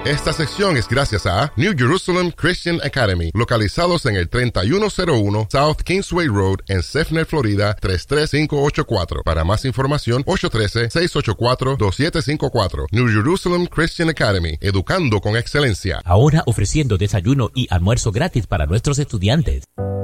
Esta sección es gracias a New Jerusalem Christian Academy, localizados en el 3101 South Kingsway Road en Sefner, Florida 33584. Para más información, 813-684-2754. New Jerusalem Christian Academy, educando con excelencia. Ahora ofreciendo desayuno y almuerzo gratis para nuestros estudiantes.